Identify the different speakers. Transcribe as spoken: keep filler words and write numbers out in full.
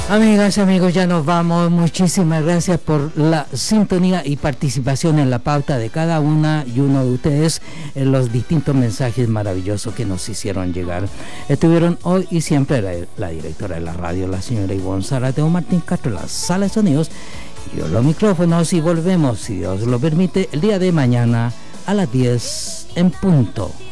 Speaker 1: Amigas, amigos, ya nos vamos. Muchísimas gracias por la sintonía y participación en la pauta de cada una y uno de ustedes en los distintos mensajes maravillosos que nos hicieron llegar. Estuvieron hoy y siempre la, la directora de la radio, la señora Ivonne Zarateo, Martín Castro, la sala de sonidos y yo los micrófonos, y volvemos, si Dios lo permite, el día de mañana a las diez en punto.